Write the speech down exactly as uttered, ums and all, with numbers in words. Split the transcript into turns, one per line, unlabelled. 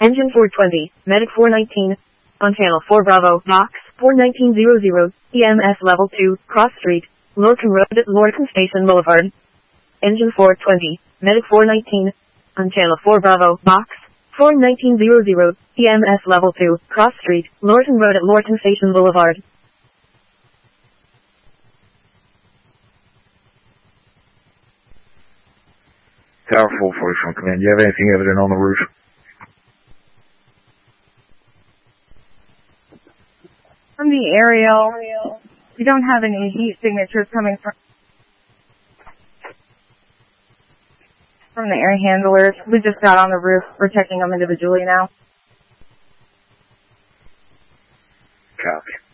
Engine four twenty, Medic four nineteen. On channel four Bravo, box four nineteen hundred, E M S level two, Cross Street, Lorcan Road at Lorcan Station Boulevard. Engine four twenty, Medic four nineteen. On channel four Bravo, box four nineteen hundred, E M S level two, Cross Street, Lorcan Road at Lorcan Station Boulevard.
Tower four forty from command. Do you have anything evident on the roof?
From the aerial, we don't have any heat signatures coming from from the air handlers. We just got on the roof. We're checking them individually now.
Copy.